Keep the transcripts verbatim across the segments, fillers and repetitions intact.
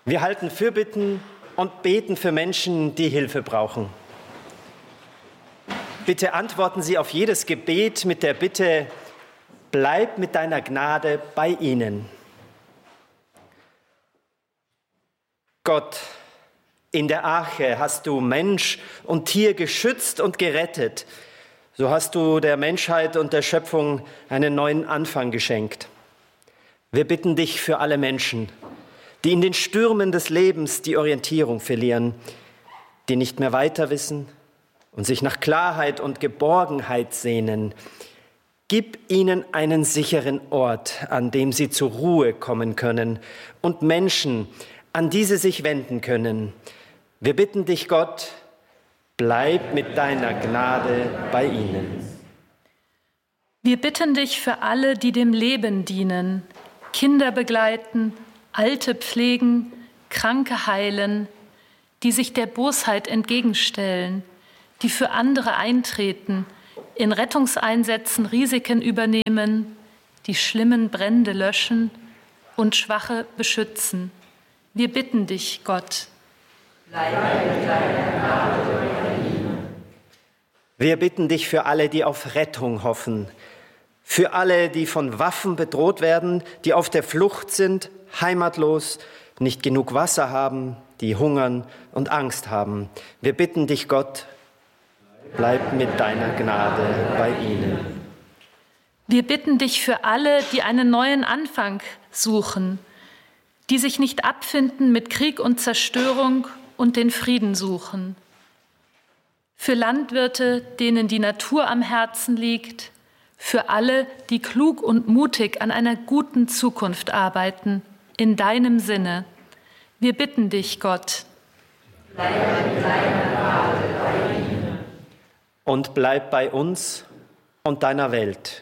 Wir halten Fürbitten und beten für Menschen, die Hilfe brauchen. Bitte antworten Sie auf jedes Gebet mit der Bitte: Bleib mit deiner Gnade bei ihnen. Gott, in der Arche hast du Mensch und Tier geschützt und gerettet. So hast du der Menschheit und der Schöpfung einen neuen Anfang geschenkt. Wir bitten dich für alle Menschen, die in den Stürmen des Lebens die Orientierung verlieren, die nicht mehr weiter wissen und sich nach Klarheit und Geborgenheit sehnen. Gib ihnen einen sicheren Ort, an dem sie zur Ruhe kommen können und Menschen, an die sie sich wenden können. Wir bitten dich, Gott, bleib mit deiner Gnade bei ihnen. Wir bitten dich für alle, die dem Leben dienen, Kinder begleiten, Alte pflegen, Kranke heilen, die sich der Bosheit entgegenstellen, die für andere eintreten, in Rettungseinsätzen Risiken übernehmen, die schlimmen Brände löschen und Schwache beschützen. Wir bitten dich, Gott. Wir bitten dich für alle, die auf Rettung hoffen, für alle, die von Waffen bedroht werden, die auf der Flucht sind, heimatlos, nicht genug Wasser haben, die hungern und Angst haben. Wir bitten dich, Gott, bleib mit deiner Gnade bei ihnen. Wir bitten dich für alle, die einen neuen Anfang suchen, die sich nicht abfinden mit Krieg und Zerstörung und den Frieden suchen. Für Landwirte, denen die Natur am Herzen liegt, für alle, die klug und mutig an einer guten Zukunft arbeiten, in deinem Sinne. Wir bitten dich, Gott. Bleib mit deiner Gnade bei ihnen. Und bleib bei uns und deiner Welt.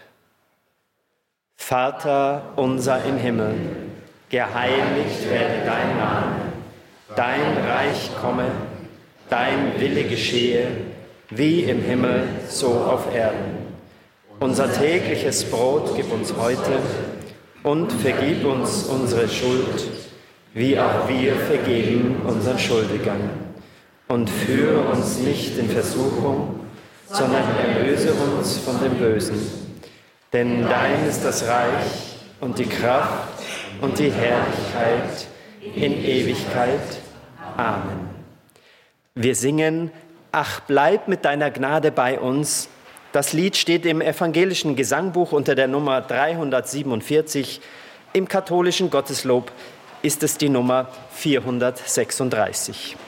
Vater unser im Himmel, geheiligt werde dein Name, dein Reich komme, dein Wille geschehe, wie im Himmel, so auf Erden. Unser tägliches Brot gib uns heute und vergib uns unsere Schuld, wie auch wir vergeben unseren Schuldigern. Und führe uns nicht in Versuchung, sondern erlöse uns von dem Bösen. Denn dein ist das Reich und die Kraft und die Herrlichkeit in Ewigkeit. Amen. Wir singen: Ach, bleib mit deiner Gnade bei uns. Das Lied steht im evangelischen Gesangbuch unter der Nummer dreihundertsiebenundvierzig. Im katholischen Gotteslob ist es die Nummer vierhundertsechsunddreißig.